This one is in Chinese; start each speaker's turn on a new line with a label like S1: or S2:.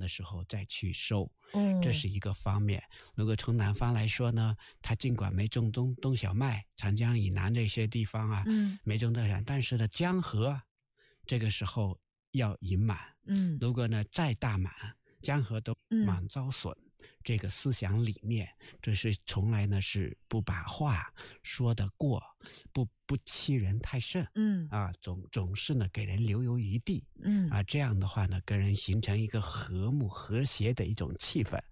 S1: 的时候再去收，这
S2: 哦，
S1: 是一个方面。如果从南方来说呢，它尽管没种冬小麦，长江以南这些地方啊
S2: 嗯
S1: 没种冬小麦，但是呢江河这个时候要饮满，
S2: 嗯
S1: 如果呢再大满，江河都
S2: 嗯
S1: 满遭损。这个思想理念，这是从来呢是不把话说得过，不欺人太甚。
S2: 嗯
S1: 总是呢给人留有余地。
S2: 嗯。
S1: 这样的话呢，跟人形成一个和睦和谐的一种气氛。